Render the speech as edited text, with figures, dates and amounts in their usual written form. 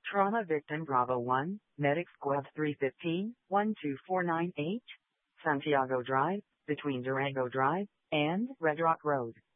Trauma victim Bravo 1, Medic Squad 315, 12498, Santiago Drive, between Durango Drive and Red Rock Road.